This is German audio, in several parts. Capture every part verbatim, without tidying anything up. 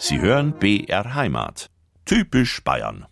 Sie hören B R Heimat. Typisch Bayern.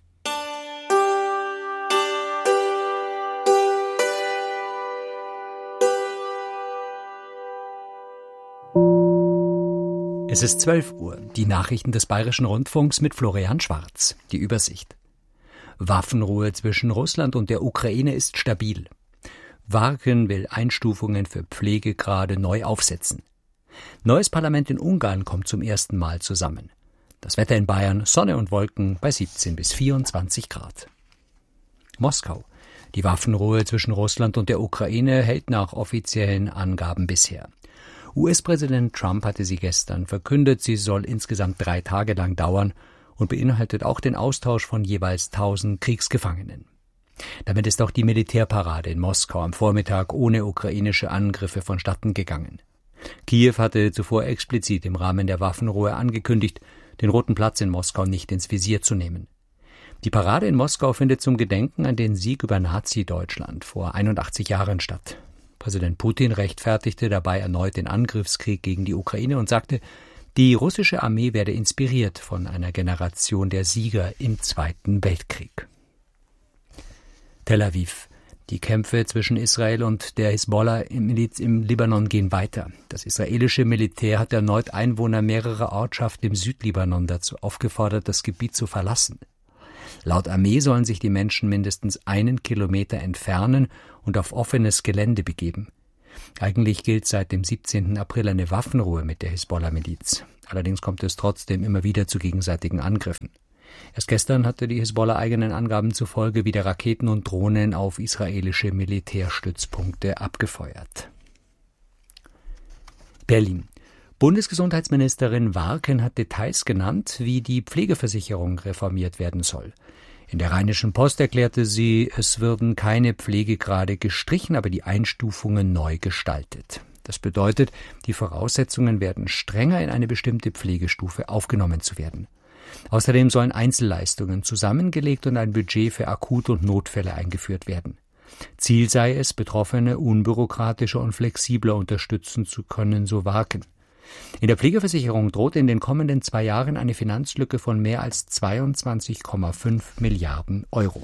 Es ist zwölf Uhr. Die Nachrichten des Bayerischen Rundfunks mit Florian Schwarz. Die Übersicht. Waffenruhe zwischen Russland und der Ukraine ist stabil. Warken will Einstufungen für Pflegegrade neu aufsetzen. Neues Parlament in Ungarn kommt zum ersten Mal zusammen. Das Wetter in Bayern, Sonne und Wolken bei siebzehn bis vierundzwanzig Grad. Moskau. Die Waffenruhe zwischen Russland und der Ukraine hält nach offiziellen Angaben bisher. U S-Präsident Trump hatte sie gestern verkündet, sie soll insgesamt drei Tage lang dauern und beinhaltet auch den Austausch von jeweils tausend Kriegsgefangenen. Damit ist auch die Militärparade in Moskau am Vormittag ohne ukrainische Angriffe vonstatten gegangen. Kiew hatte zuvor explizit im Rahmen der Waffenruhe angekündigt, den Roten Platz in Moskau nicht ins Visier zu nehmen. Die Parade in Moskau findet zum Gedenken an den Sieg über Nazi-Deutschland vor einundachtzig Jahren statt. Präsident Putin rechtfertigte dabei erneut den Angriffskrieg gegen die Ukraine und sagte, die russische Armee werde inspiriert von einer Generation der Sieger im Zweiten Weltkrieg. Tel Aviv. Die Kämpfe zwischen Israel und der Hisbollah-Miliz im Libanon gehen weiter. Das israelische Militär hat erneut Einwohner mehrerer Ortschaften im Südlibanon dazu aufgefordert, das Gebiet zu verlassen. Laut Armee sollen sich die Menschen mindestens einen Kilometer entfernen und auf offenes Gelände begeben. Eigentlich gilt seit dem siebzehnten April eine Waffenruhe mit der Hisbollah-Miliz. Allerdings kommt es trotzdem immer wieder zu gegenseitigen Angriffen. Erst gestern hatte die Hisbollah eigenen Angaben zufolge wieder Raketen und Drohnen auf israelische Militärstützpunkte abgefeuert. Berlin. Bundesgesundheitsministerin Warken hat Details genannt, wie die Pflegeversicherung reformiert werden soll. In der Rheinischen Post erklärte sie, es würden keine Pflegegrade gestrichen, aber die Einstufungen neu gestaltet. Das bedeutet, die Voraussetzungen werden strenger in eine bestimmte Pflegestufe aufgenommen zu werden. Außerdem sollen Einzelleistungen zusammengelegt und ein Budget für Akut- und Notfälle eingeführt werden. Ziel sei es, Betroffene unbürokratischer und flexibler unterstützen zu können, so Warken. In der Pflegeversicherung droht in den kommenden zwei Jahren eine Finanzlücke von mehr als zweiundzwanzig Komma fünf Milliarden Euro.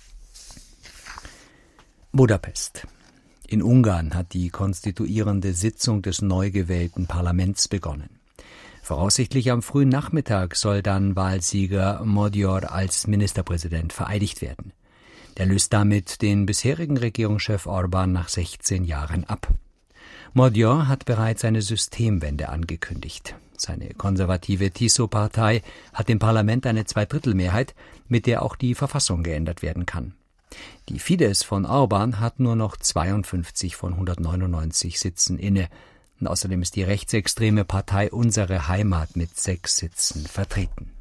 Budapest. In Ungarn hat die konstituierende Sitzung des neu gewählten Parlaments begonnen. Voraussichtlich am frühen Nachmittag soll dann Wahlsieger Magyar als Ministerpräsident vereidigt werden. Der löst damit den bisherigen Regierungschef Orbán nach sechzehn Jahren ab. Magyar hat bereits eine Systemwende angekündigt. Seine konservative Tiso-Partei hat im Parlament eine Zweidrittelmehrheit, mit der auch die Verfassung geändert werden kann. Die Fidesz von Orbán hat nur noch zweiundfünfzig von hundertneunundneunzig Sitzen inne. Und außerdem ist die rechtsextreme Partei Unsere Heimat mit sechs Sitzen vertreten.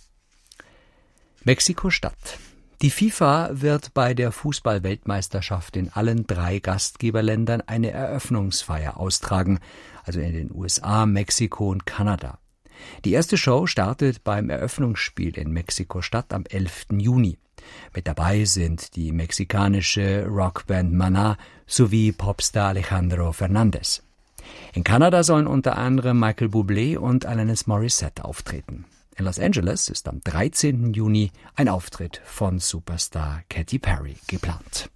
Mexiko-Stadt. Die FIFA wird bei der Fußball-Weltmeisterschaft in allen drei Gastgeberländern eine Eröffnungsfeier austragen, also in den U S A, Mexiko und Kanada. Die erste Show startet beim Eröffnungsspiel in Mexiko-Stadt am elften Juni. Mit dabei sind die mexikanische Rockband Maná sowie Popstar Alejandro Fernández. In Kanada sollen unter anderem Michael Bublé und Alanis Morissette auftreten. In Los Angeles ist am dreizehnten Juni ein Auftritt von Superstar Katy Perry geplant.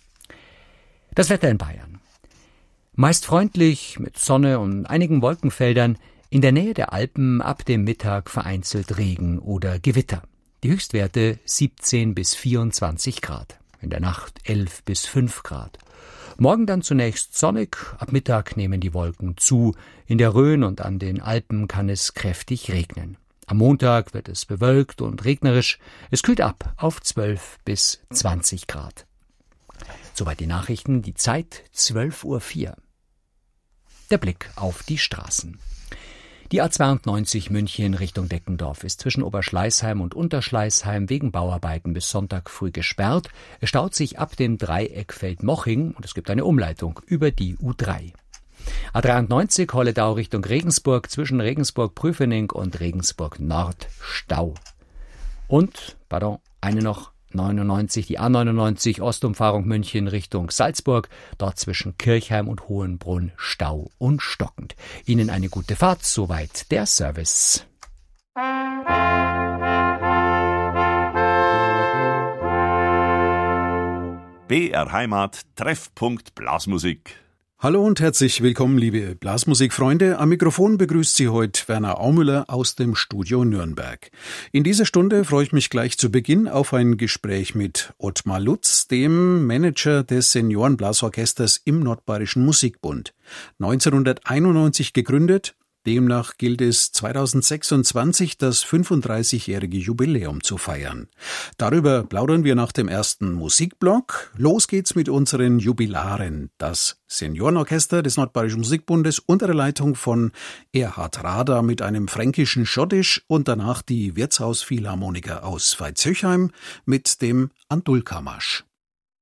Das Wetter in Bayern. Meist freundlich mit Sonne und einigen Wolkenfeldern, in der Nähe der Alpen ab dem Mittag vereinzelt Regen oder Gewitter. Die Höchstwerte siebzehn bis vierundzwanzig Grad, in der Nacht elf bis fünf Grad. Morgen dann zunächst sonnig, ab Mittag nehmen die Wolken zu. In der Rhön und an den Alpen kann es kräftig regnen. Am Montag wird es bewölkt und regnerisch. Es kühlt ab auf zwölf bis zwanzig Grad. Soweit die Nachrichten, die Zeit zwölf Uhr vier. Der Blick auf die Straßen. Die A zweiundneunzig München Richtung Deckendorf ist zwischen Oberschleißheim und Unterschleißheim wegen Bauarbeiten bis Sonntag früh gesperrt. Es staut sich ab dem Dreieck Feldmoching und es gibt eine Umleitung über die U drei. A dreiundneunzig Holledau Richtung Regensburg zwischen Regensburg-Prüfening und Regensburg-Nord Stau. Und, pardon, eine noch, neunundneunzig, die A neunundneunzig Ostumfahrung München Richtung Salzburg, dort zwischen Kirchheim und Hohenbrunn Stau und stockend. Ihnen eine gute Fahrt, soweit der Service. B R Heimat, Treffpunkt Blasmusik. Hallo und herzlich willkommen, liebe Blasmusikfreunde. Am Mikrofon begrüßt Sie heute Werner Aumüller aus dem Studio Nürnberg. In dieser Stunde freue ich mich gleich zu Beginn auf ein Gespräch mit Ottmar Lutz, dem Manager des Seniorenblasorchesters im Nordbayerischen Musikbund. neunzehnhunderteinundneunzig gegründet. Demnach gilt es zweitausendsechsundzwanzig das fünfunddreißigjährige Jubiläum zu feiern. Darüber plaudern wir nach dem ersten Musikblock. Los geht's mit unseren Jubilaren. Das Seniorenorchester des Nordbayerischen Musikbundes unter der Leitung von Erhard Rader mit einem fränkischen Schottisch und danach die Wirtshausphilharmoniker aus Veitshöchheim mit dem Andulka-Marsch.